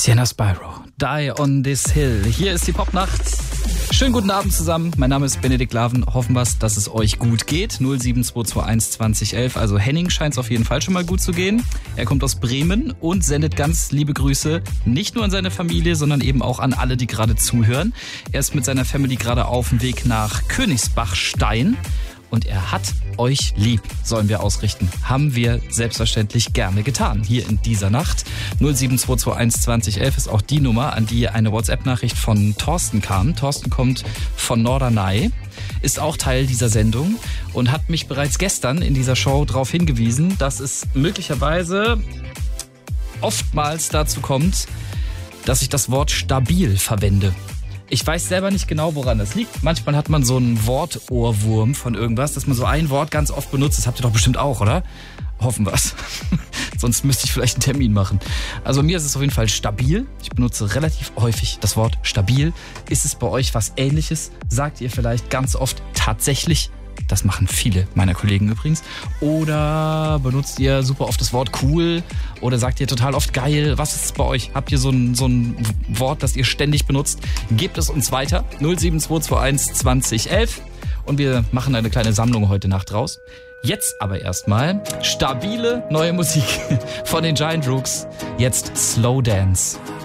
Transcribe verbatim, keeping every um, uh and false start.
Sienna Spyro, Die on This Hill. Hier ist die Popnacht. Schönen guten Abend zusammen. Mein Name ist Benedikt Laven. Hoffen wir, dass es euch gut geht. null sieben zwei zwei eins zwanzig elf. Also Henning scheint es auf jeden Fall schon mal gut zu gehen. Er kommt aus Bremen und sendet ganz liebe Grüße nicht nur an seine Familie, sondern eben auch an alle, die gerade zuhören. Er ist mit seiner Family gerade auf dem Weg nach Königsbachstein. Und er hat euch lieb, sollen wir ausrichten. Haben wir selbstverständlich gerne getan. Hier in dieser Nacht. null sieben zwei zwei eins zwanzig elf ist auch die Nummer, an die eine WhatsApp-Nachricht von Thorsten kam. Thorsten kommt von Norderney, ist auch Teil dieser Sendung und hat mich bereits gestern in dieser Show darauf hingewiesen, dass es möglicherweise oftmals dazu kommt, dass ich das Wort stabil verwende. Ich weiß selber nicht genau, woran das liegt. Manchmal hat man so einen Wortohrwurm von irgendwas, dass man so ein Wort ganz oft benutzt. Das habt ihr doch bestimmt auch, oder? Hoffen wir's. Sonst müsste ich vielleicht einen Termin machen. Also mir ist es auf jeden Fall stabil. Ich benutze relativ häufig das Wort stabil. Ist es bei euch was Ähnliches? Sagt ihr vielleicht ganz oft tatsächlich? Das machen viele meiner Kollegen übrigens. Oder benutzt ihr super oft das Wort cool? Oder sagt ihr total oft geil? Was ist es bei euch? Habt ihr so ein, so ein Wort, das ihr ständig benutzt? Gebt es uns weiter. null sieben zwei zwei eins zwanzig elf. Und wir machen eine kleine Sammlung heute Nacht raus. Jetzt aber erstmal stabile neue Musik von den Giant Rooks. Jetzt Slow Dance.